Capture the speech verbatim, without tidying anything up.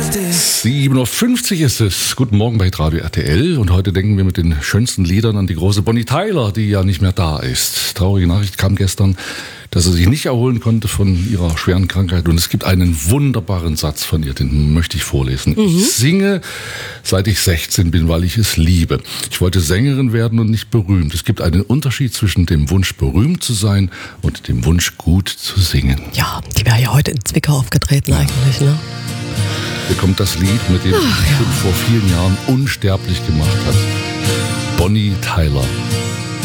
sieben Uhr fünfzig ist es. Guten Morgen bei Radio R T L. Und heute denken wir mit den schönsten Liedern an die große Bonnie Tyler, die ja nicht mehr da ist. Traurige Nachricht kam gestern, dass sie sich nicht erholen konnte von ihrer schweren Krankheit. Und es gibt einen wunderbaren Satz von ihr, den möchte ich vorlesen. Mhm. Ich singe, seit ich sechzehn bin, weil ich es liebe. Ich wollte Sängerin werden und nicht berühmt. Es gibt einen Unterschied zwischen dem Wunsch, berühmt zu sein und dem Wunsch, gut zu singen. Ja, die wäre ja heute in Zwickau aufgetreten eigentlich, ne? Hier kommt das Lied, mit dem sie Ach, ja. vor vielen Jahren unsterblich gemacht hat. Bonnie Tyler.